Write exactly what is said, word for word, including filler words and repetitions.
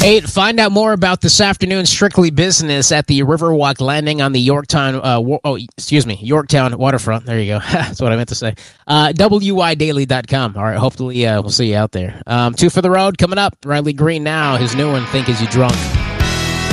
Hey, find out more about this afternoon's Strictly Business at the Riverwalk Landing on the Yorktown, uh, wa- oh, excuse me, Yorktown waterfront. There you go. That's what I meant to say. Uh, W Y daily dot com. All right, hopefully uh, we'll see you out there. Um, two for the road coming up. Riley Green now, his new one, Think Is You Drunk.